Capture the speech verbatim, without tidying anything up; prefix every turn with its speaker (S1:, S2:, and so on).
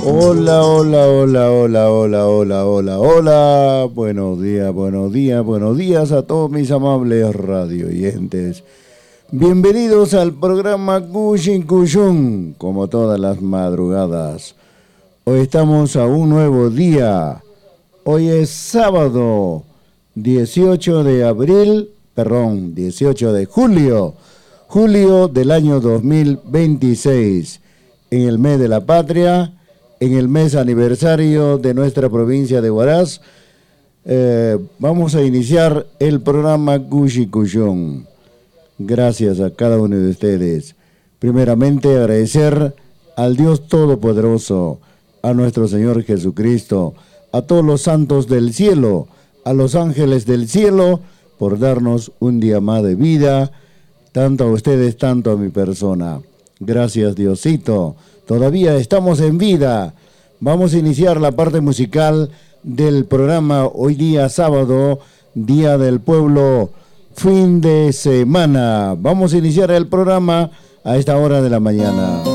S1: Hola, hola, hola, hola, hola, hola, hola, hola. Buenos días, buenos días, buenos días a todos mis amables radio oyentes. Bienvenidos al programa Cushin Cushun, como todas las madrugadas. Hoy estamos a un nuevo día. Hoy es sábado, dieciocho de abril, perdón, dieciocho de julio, julio del año dos mil veintiséis, en el mes de la patria, en el mes aniversario de nuestra provincia de Huaraz. Eh, vamos a iniciar el programa Cushi Cushun. Gracias a cada uno de ustedes. Primeramente agradecer al Dios Todopoderoso, a nuestro Señor Jesucristo, a todos los santos del cielo, a los ángeles del cielo, por darnos un día más de vida, tanto a ustedes, tanto a mi persona. Gracias, Diosito. Todavía estamos en vida. Vamos a iniciar la parte musical del programa hoy día sábado, Día del Pueblo, fin de semana. Vamos a iniciar el programa a esta hora de la mañana.